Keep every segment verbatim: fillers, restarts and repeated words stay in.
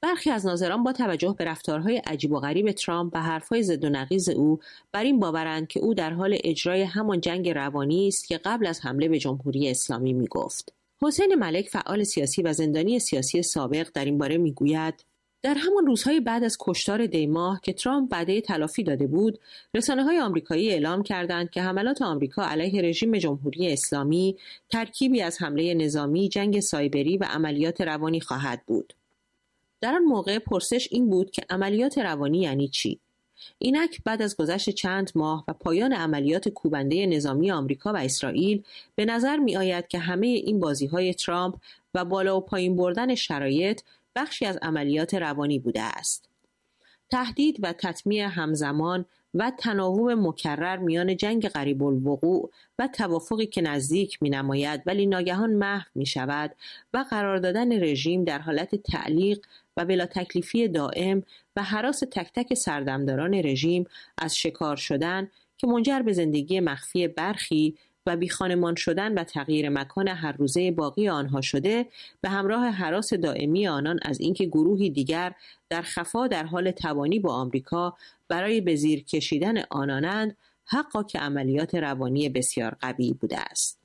برخی از ناظران با توجه به رفتارهای عجیب و غریب ترامپ و حرفهای ضد و نقیض او بر این باورند که او در حال اجرای همان جنگ روانی است که قبل از حمله به جمهوری اسلامی میگفت. حسین ملک، فعال سیاسی و زندانی سیاسی سابق، در این باره میگوید: در همان روزهای بعد از کشتار دی ماه که ترامپ وعده تلافی داده بود، رسانه‌های آمریکایی اعلام کردند که حملات آمریکا علیه رژیم جمهوری اسلامی ترکیبی از حمله نظامی، جنگ سایبری و عملیات روانی خواهد بود. در آن موقع پرسش این بود که عملیات روانی یعنی چی؟ اینک بعد از گذشت چند ماه و پایان عملیات کوبنده نظامی آمریکا و اسرائیل، به نظر می آید که همه این بازی‌های ترامپ و بالا و پایین بردن شرایط بخشی از عملیات روانی بوده است. تهدید و تطمیع همزمان و تناوب مکرر میان جنگ قریب الوقوع و توافقی که نزدیک می نماید ولی ناگهان محو می شود و قرار دادن رژیم در حالت تعلیق و بلا تکلیفی دائم و هراس تک تک سردمداران رژیم از شکار شدن که منجر به زندگی مخفی برخی و بیخانمان شدن و تغییر مکان هر روزه باقی آنها شده، به همراه هراس دائمی آنان از اینکه گروهی دیگر در خفا در حال تبانی با آمریکا برای به زیر کشیدن آنانند، حقا که عملیات روانی بسیار قوی بوده است.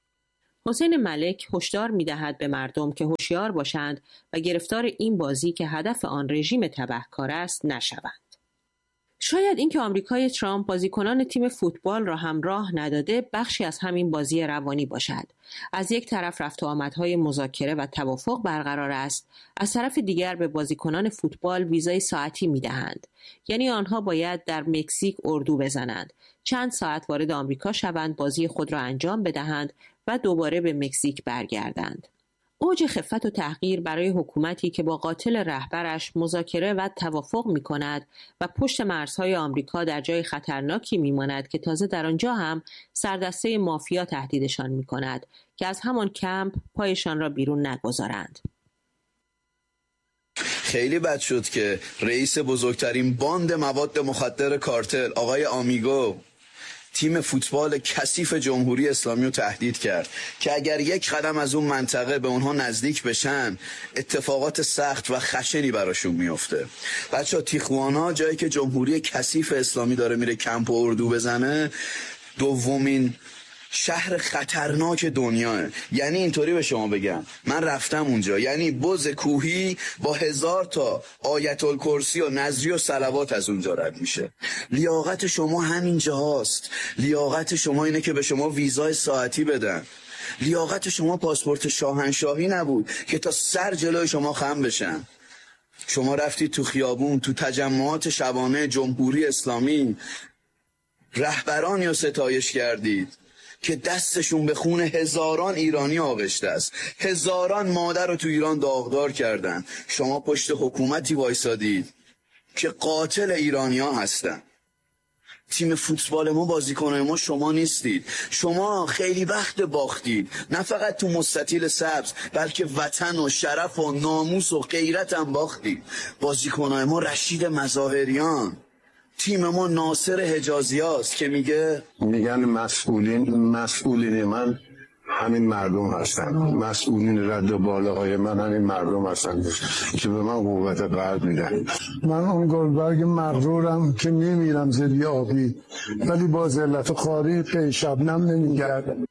حسین ملک هشدار می‌دهد به مردم که هوشیار باشند و گرفتار این بازی که هدف آن رژیم تبهکار است نشوند. شاید اینکه آمریکای ترامپ بازیکنان تیم فوتبال را هم راه نداده بخشی از همین بازی روانی باشد. از یک طرف رفت و آمدهای مذاکره و توافق برقرار است، از طرف دیگر به بازیکنان فوتبال ویزای ساعتی می‌دهند. یعنی آنها باید در مکزیک اردو بزنند، چند ساعت وارد آمریکا شوند، بازی خود را انجام بدهند و دوباره به مکزیک برگردند. اوج خفت و تحقیر برای حکومتی که با قاتل رهبرش مذاکره و توافق می کند و پشت مرزهای آمریکا در جای خطرناکی می ماند که تازه در آنجا هم سردسته مافیا تهدیدشان می کند که از همان کمپ پایشان را بیرون نگذارند. خیلی بد شد که رئیس بزرگترین باند مواد مخدر کارتل آقای آمیگو تیم فوتبال کثیف جمهوری اسلامی رو تهدید کرد که اگر یک قدم از اون منطقه به اونها نزدیک بشن اتفاقات سخت و خشنی براشون میفته. بچه‌ها تیخوانا، جایی که جمهوری کثیف اسلامی داره میره کمپ و اردو بزنه، دومین شهر خطرناک دنیاه. یعنی اینطوری به شما بگم، من رفتم اونجا، یعنی بز کوهی با هزار تا آیت الکرسی و نذری و صلوات از اونجا رد میشه. لیاقت شما همینجا هاست. لیاقت شما اینه که به شما ویزای ساعتی بدن. لیاقت شما پاسپورت شاهنشاهی نبود که تا سر جلوی شما خم بشن. شما رفتید تو خیابون، تو تجمعات شبانه جمهوری اسلامی، رهبرانی رو ستایش کردید که دستشون به خون هزاران ایرانی آغشته است. هزاران مادر رو تو ایران داغدار کردن. شما پشت حکومتی وایسادید که قاتل ایرانی ها هستن. تیم فوتبال ما، بازیکنان ما شما نیستید. شما خیلی وقت باختید، نه فقط تو مستطیل سبز بلکه وطن و شرف و ناموس و غیرت هم باختید. بازیکنان ما رشید مظاهریان، تیم ما ناصر حجازی هاست که میگه میگن مسئولین مسئولین من همین مردم هستن، مسئولین رد و بالاهای من همین مردم هستن که به من قوت قلب میدن. من اون گلبرگ مغرورم که میمیرم زیر آبی ولی با ذلت خاری پی شبنم نمیگردم.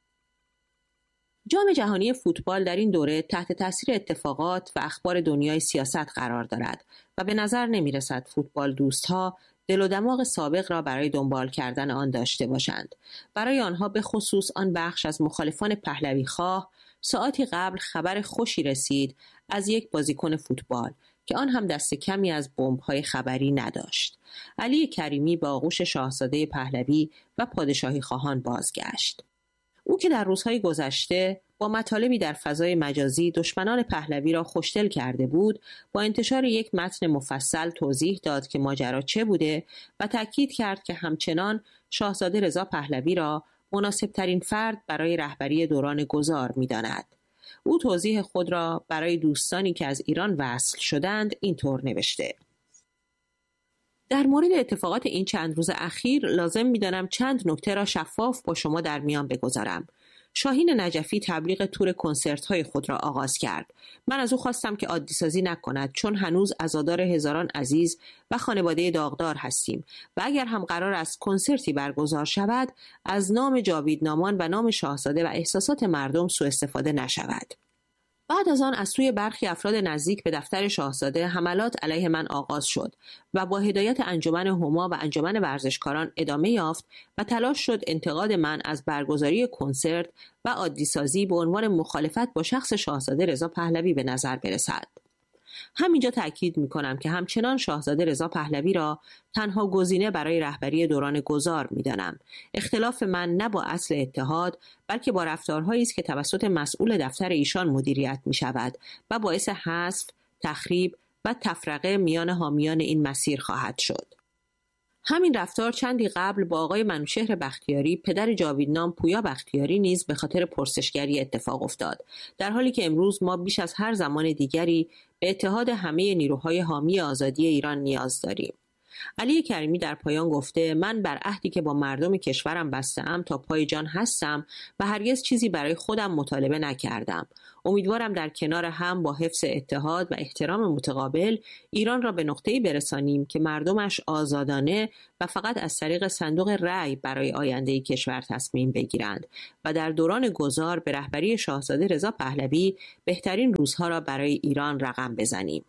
جام جهانی فوتبال در این دوره تحت تاثیر اتفاقات و اخبار دنیای سیاست قرار دارد و به نظر نمی رسد فوتبال دوستها دل و دماغ سابق را برای دنبال کردن آن داشته باشند. برای آنها به خصوص آن بخش از مخالفان پهلوی خواه ساعتی قبل خبر خوشی رسید از یک بازیکن فوتبال که آن هم دست کمی از بمب‌های خبری نداشت. علی کریمی به آغوش شاهزاده پهلوی و پادشاهی خواهان بازگشت. او که در روزهای گذشته با مطالبی در فضای مجازی دشمنان پهلوی را خوشدل کرده بود، با انتشار یک متن مفصل توضیح داد که ماجرا چه بوده و تأکید کرد که همچنان شاهزاده رضا پهلوی را مناسبترین فرد برای رهبری دوران گذار می‌داند. او توضیح خود را برای دوستانی که از ایران وصل شدند اینطور نوشته: در مورد اتفاقات این چند روز اخیر لازم می‌دانم چند نکته را شفاف با شما در میان بگذارم. شاهین نجفی تبلیغ تور کنسرت‌های خود را آغاز کرد. من از او خواستم که عادی سازی نکند، چون هنوز عزادار هزاران عزیز و خانواده داغدار هستیم و اگر هم قرار است کنسرتی برگزار شود، از نام جاویدنامان و نام شاهزاده و احساسات مردم سوء استفاده نشود. بعد از آن از سوی برخی افراد نزدیک به دفتر شاهزاده حملات علیه من آغاز شد و با هدایت انجمن هما و انجمن ورزشکاران ادامه یافت و تلاش شد انتقاد من از برگزاری کنسرت و عادی سازی به عنوان مخالفت با شخص شاهزاده رضا پهلوی به نظر برسد. همینجا تأکید می‌کنم که همچنان شاهزاده رضا پهلوی را تنها گزینه برای رهبری دوران گذار می‌دانم. اختلاف من نه با اصل اتحاد، بلکه با رفتارهایی است که توسط مسئول دفتر ایشان مدیریت می‌شود و باعث حذف، تخریب و تفرقه میان حامیان این مسیر خواهد شد. همین رفتار چندی قبل با آقای منوچهر بختیاری، پدر جاویدنام پویا بختیاری نیز به خاطر پرسشگری اتفاق افتاد، در حالی که امروز ما بیش از هر زمان دیگری به اتحاد همه نیروهای حامی آزادی ایران نیاز داریم. علی کریمی در پایان گفته: من بر عهدی که با مردم کشورم بسته‌ام تا پای جان هستم و هرگز چیزی برای خودم مطالبه نکردم. امیدوارم در کنار هم با حفظ اتحاد و احترام متقابل ایران را به نقطه‌ای برسانیم که مردمش آزادانه و فقط از طریق صندوق رأی برای آینده کشور تصمیم بگیرند و در دوران گذار به رهبری شاهزاده رضا پهلوی بهترین روزها را برای ایران رقم بزنیم.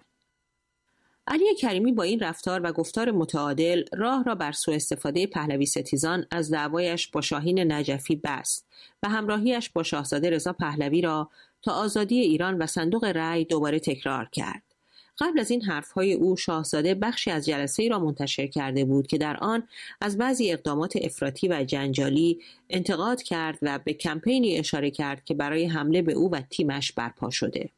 علی کریمی با این رفتار و گفتار متعادل راه را بر سوء استفاده پهلوی ستیزان از دعوایش با شاهین نجفی بست و همراهیش با شاهزاده رضا پهلوی را تا آزادی ایران و صندوق رأی دوباره تکرار کرد. قبل از این حرفهای او شاهزاده بخشی از جلسه‌ای را منتشر کرده بود که در آن از بعضی اقدامات افراطی و جنجالی انتقاد کرد و به کمپینی اشاره کرد که برای حمله به او و تیمش برپا شده.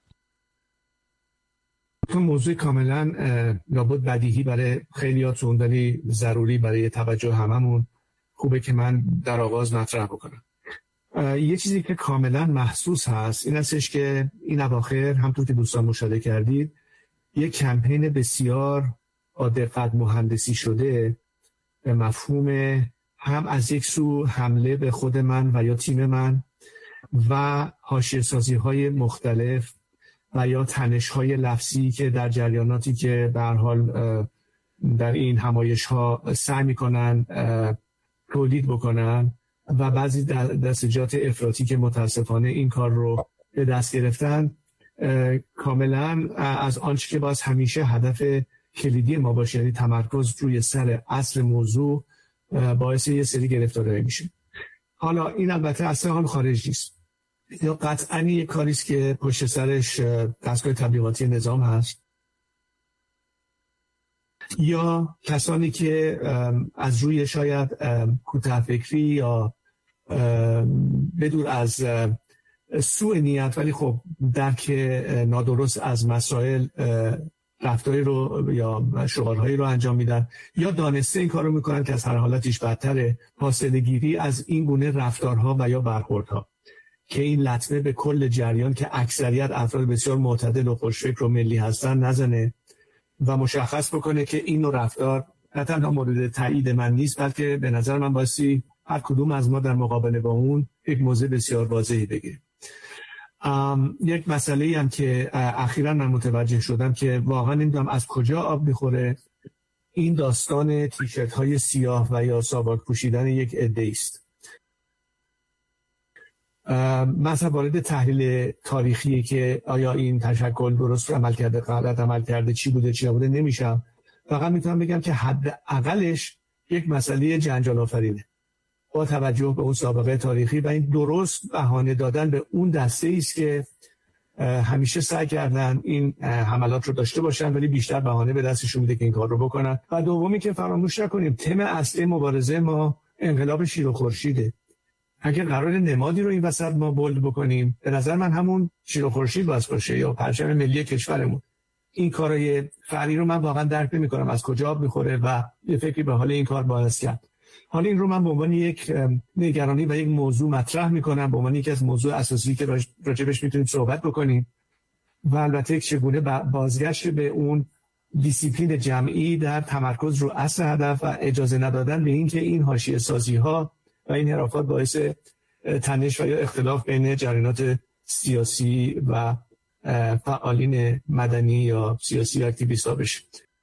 اون موضوع کاملا لابد بدیهی برای خیلیات ولی ضروری برای توجه هممون خوبه که من در آغاز مطرح بکنم. یه چیزی که کاملا محسوس هست این هستش که این اواخر همونطور که دوستان مشاهده کردید یک کمپین بسیار با دقت مهندسی شده به مفهوم هم از یک سو حمله به خود من و یا تیم من و حاشیه‌سازی های مختلف و یا تنش های لفظی که در جریاناتی که به هر حال در این همایش ها سعی میکنن تولید بکنن و بعضی دستجات افراطی که متاسفانه این کار رو به دست گرفتن کاملا از آنچه که باز همیشه هدف کلیدی ما باشه، یعنی تمرکز روی سر اصل موضوع، باعث یه سری گرفتاری میشه. حالا این البته اصلا حال خارج نیست، یا قطعاً یک کاریست که پشت سرش دستگاه تبلیغاتی نظام هست یا کسانی که از روی شاید کوتاه‌فکری یا بدور از سوء نیت ولی خب درک نادرست از مسائل رفتاری رو یا شعارهایی رو انجام میدن یا دانسته این کار رو میکنن که از هر حالتش بدتره، فاصله گیری از این گونه رفتارها و یا برخوردها که این لطمه به کل جریان که اکثریت افراد بسیار معتدل و خوشفکر و ملی هستن نزنه و مشخص بکنه که این نوع رفتار نه تنها مورد تایید من نیست، بلکه به نظر من بایستی هر کدوم از ما در مقابله با اون یک موضع بسیار واضحی بگیره. یک مسئله هم که اخیراً من متوجه شدم که واقعا نمیدونم از کجا آب میخوره، این داستان تیشرت های سیاه و یا ساواک پوشیدن یک عده است. مثلا وارد تحلیل تاریخی که آیا این تشکل درست عمل کرده، غلط عمل کرده، چی بوده چی نبوده نمیشم، فقط میتونم بگم که حد اقلش یک مسئله جنجال آفرینه با توجه به اون سابقه تاریخی و این درست بهانه دادن به اون دسته است که همیشه سعی کردن این حملات رو داشته باشن ولی بیشتر بهانه به دستشون میده که این کار رو بکنن. و دومی که فراموش نکنیم تم اصلی مبارزه ما انقلاب شیر و خورشیده. اگر قرار نمادی رو این وسط ما بولد بکنیم، به نظر من همون شیر و خورشید باید باشه یا پرچم ملی کشورمون. این کارای فعلی رو من واقعا درک نمی‌کنم از کجا میخوره و یه فکری به حال این کار باعث کرد. حالا این رو من به عنوان یک نگرانی و یک موضوع مطرح میکنم، به عنوان یکی از موضوع اساسی که راجبش میتونیم صحبت بکنیم و البته چگونه بازگشت به اون دیسیپلین جمعی در تمرکز رو اصل هدف و اجازه ندادن به این که این حاشیه سازی ها و این حرفات باعث تنش و یا اختلاف بین جریانات سیاسی و فعالین مدنی یا سیاسی اکتیویست‌ها بشه.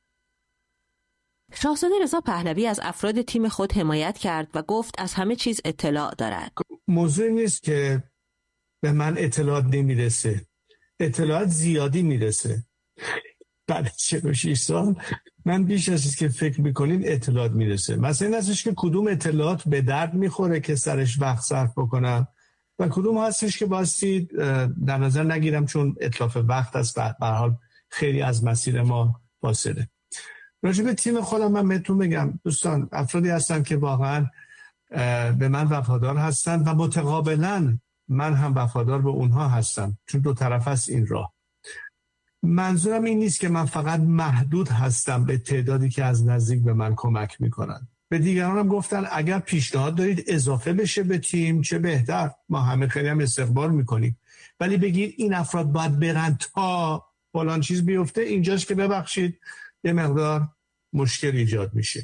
شاهزاده رضا پهلوی از افراد تیم خود حمایت کرد و گفت از همه چیز اطلاع دارد. موضوع نیست که به من اطلاعات نمیرسه، اطلاعات زیادی میرسه. بعد چهل و شش سال من بیش از چیزی که فکر میکنین اطلاعات میرسه. مثلا این هستش که کدوم اطلاعات به درد میخوره که سرش وقت صرف بکنم و کدوم هستش که باستی در نظر نگیرم چون اتلاف وقت است و به هر حال خیلی از مسیر ما فاصله. راجع به تیم خودم من بهتون بگم دوستان، افرادی هستن که واقعا به من وفادار هستن و متقابلا من هم وفادار به اونها هستم، چون دو طرف است این راه. منظورم این نیست که من فقط محدود هستم به تعدادی که از نزدیک به من کمک میکنن. به دیگرانم گفتن اگر پیشنهاد دارید اضافه بشه به تیم چه بهتر، ما همه خیلی هم استقبال میکنیم، ولی بگید این افراد باید برن تا فلان چیز بیفته، اینجاست که ببخشید یه مقدار مشکل ایجاد میشه.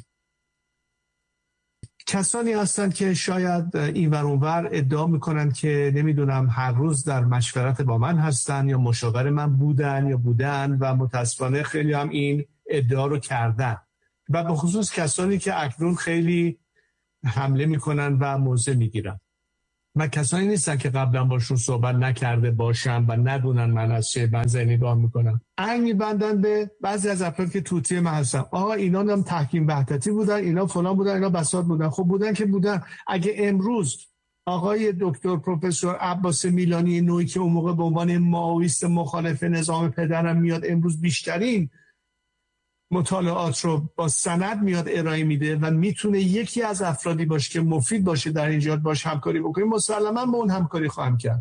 کسانی هستند که شاید این ور اون ور ادعا میکنن که نمیدونم هر روز در مشورت با من هستن یا مشاور من بودن یا بودن و متاسفانه خیلی هم این ادعا رو کردن و به خصوص کسانی که اکنون خیلی حمله میکنن و موضع میگیرن. من کسانی نیستن که قبلا باشون صحبت نکرده باشم و ندونن من از چه بنزه نگاه میکنم. عین میبندن به بعضی از افراد که توتی من هستن. آقا اینا هم تحکیم وحدتی بودن، اینا فلان بودن، اینا بساط بودن. خب بودن که بودن. اگه امروز آقای دکتر پروفسور عباس میلانی نوعی که اون موقع به عنوان ماویست مخالف نظام پدرم میاد امروز بیشترین مطالعات رو با سند میاد ارائه میده و میتونه یکی از افرادی باشه که مفید باشه در اینجا باش همکاری بکنیم، مسلماً با اون همکاری خواهم کرد.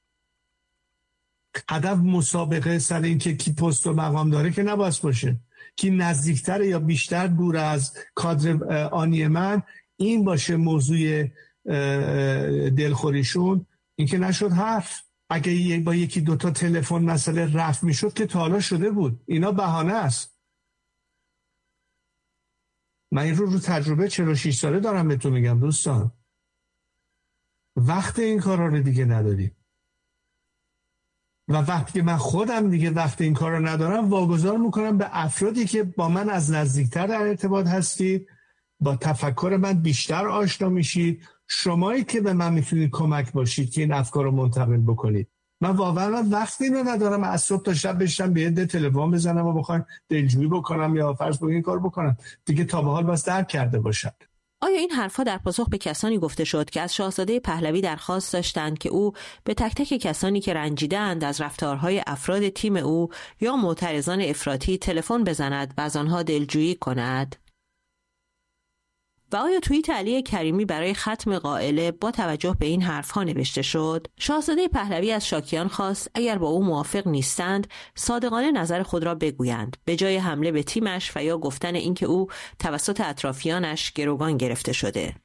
هدف مسابقه سر این که کی پست و مقام داره که نباید باشه، کی نزدیکتر یا بیشتر دور از کادر آنی من این باشه موضوع دلخوریشون. این که نشد حرف. اگه با یکی دوتا تلفن مسئله رفع میشد که تا حالا شده بود. اینا بهانه است. من این رو رو تجربه چهل و شش ساله دارم بهتون میگم دوستان. وقت این کارا رو دیگه نداریم و وقتی که من خودم دیگه وقت این کارا رو ندارم واگذار میکنم به افرادی که با من از نزدیکتر در ارتباط هستید، با تفکر من بیشتر آشنا میشید، شمایی که به من میتونید کمک باشید که این افکار رو منتقل بکنید. من واقعا وقتی رو ندارم از صبح تا شب بشم به یه تلفن بزنم و بخوام دلجویی بکنم یا فرض بگیم این کار بکنم دیگه تا به حال بس درک کرده باشد. آیا این حرفا در پاسخ به کسانی گفته شد که از شاهزاده پهلوی درخواست داشتند که او به تک تک کسانی که رنجیده‌اند از رفتارهای افراد تیم او یا معترضان افراطی تلفن بزند و از آنها دلجویی کند؟ و آیا توییت علی کریمی برای ختم قائله با توجه به این حرفها نوشته شد؟ شاهزاده پهلوی از شاکیان خواست اگر با او موافق نیستند صادقانه نظر خود را بگویند، به جای حمله به تیمش و یا گفتن اینکه او توسط اطرافیانش گروگان گرفته شده.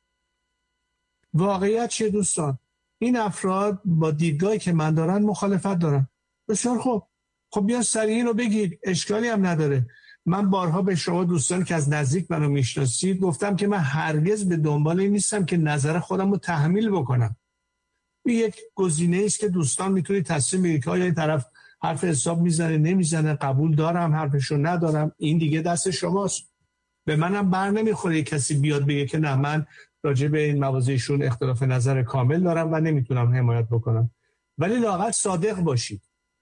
واقعیت چیه دوستان؟ این افراد با دیدگاهی که من دارن مخالفت دارن. بسیار خوب. خب بیا سریع اینو بگید، اشکالی هم نداره. من بارها به شما دوستان که از نزدیک منو میشناسید گفتم که من هرگز به دنبال این نیستم که نظر خودم رو تحمیل بکنم. این یک گزینه است که دوستان میتونید تصمیم بگیرید که آیا این طرف حرف حساب میزنه نمیزنه، قبول دارم حرفشو ندارم، این دیگه دست شماست. به منم بر نمیخوره کسی بیاد بگه که نه من راجع به این مواضعشون اختلاف نظر کامل دارم و نمیتونم حمایت بکنم. ولی لااقل صادق باشید.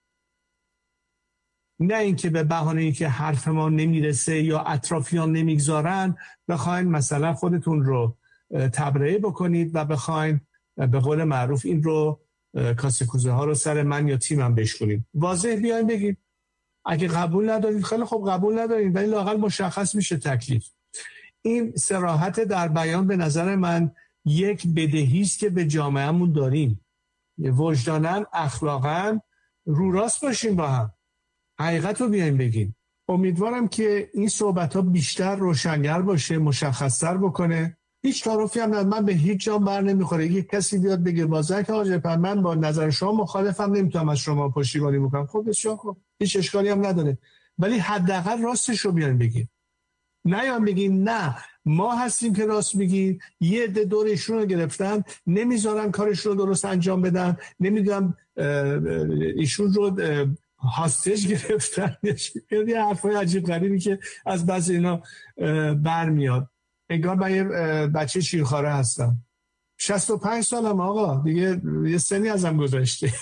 نه اینکه به بهانه اینکه حرف ما نمیرسه یا اطرافیان نمیگذارن بخواین مثلا خودتون رو تبرئه بکنید و بخواین به قول معروف این رو کاسه کوزه ها رو سر من یا تیمم بشکنید. واضح بیاین بگید اگه قبول ندارید خیلی خوب قبول ندارید، ولی لااقل مشخص میشه تکلیف. این صراحت در بیان به نظر من یک بدهی است که به جامعهمون داریم. وجداناً اخلاقاً رو راست باشیم با هم. حقیقت رو بیایم بگیم. امیدوارم که این صحبت ها بیشتر روشنگر باشه، مشخص‌تر بکنه. هیچ تعارفی هم ندارم، من به هیچ جام بر نمیخوره یک کسی بیاد بگه واضحه که آقا جعفر من با نظر شما مخالفم، نمیتونم از شما پشتیبانی بکنم. خب بسیار خوب، هیچ اشکالی هم نداره، ولی حداقل راستش رو بیایم بگیم. نه یا بگیم نه ما هستیم که راست میگی، یه عده دور ایشون رو گرفتن، نمیذارن کارش رو درست انجام بدن، نمیدونم ایشون رو هاستج گرفتن. یه حرفای عجیب غریبی که از بعضی اینا برمیاد. انگار من یه بچه شیرخواره هستم. شصت و پنج سالم آقا، دیگه یه سنی ازم گذشته.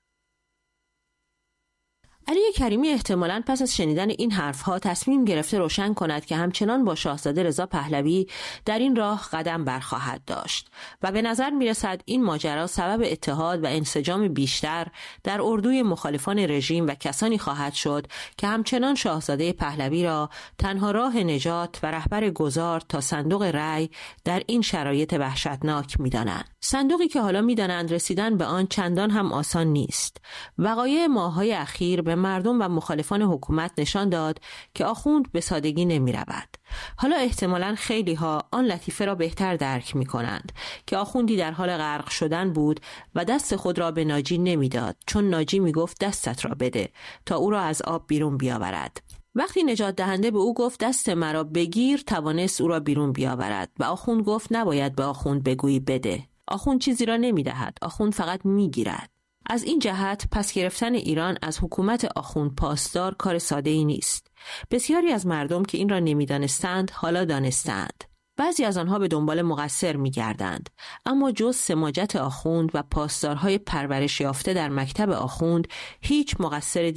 علی کریمی احتمالاً پس از شنیدن این حرفها تصمیم گرفته روشن کند که همچنان با شاهزاده رضا پهلوی در این راه قدم برخواهد داشت و به نظر میرسد این ماجرا سبب اتحاد و انسجام بیشتر در اردوی مخالفان رژیم و کسانی خواهد شد که همچنان شاهزاده پهلوی را تنها راه نجات و رهبر گذار تا صندوق رأی در این شرایط وحشتناک می‌دانند. صندوقی که حالا می‌دانند رسیدن به آن چندان هم آسان نیست. وقایع ماه‌های اخیر به مردم و مخالفان حکومت نشان داد که آخوند به سادگی نمی رود. حالا احتمالاً خیلی ها آن لطیفه را بهتر درک می کنند که آخوندی در حال غرق شدن بود و دست خود را به ناجی نمی داد، چون ناجی می گفت دستت را بده تا او را از آب بیرون بیاورد. وقتی نجات دهنده به او گفت دست مرا بگیر، توانست او را بیرون بیاورد و آخوند گفت نباید به آخوند بگویی بده. آخوند چیزی را نمی دهد، آخوند فقط می گیرد. از این جهت پس گرفتن ایران از حکومت آخوند پاسدار کار ساده ای نیست. بسیاری از مردم که این را نمیدانستند حالا دانستند. بعضی از آنها به دنبال مقصر می‌گردند، اما جز سماجت آخوند و پاسدارهای پرورش یافته در مکتب آخوند هیچ مقصر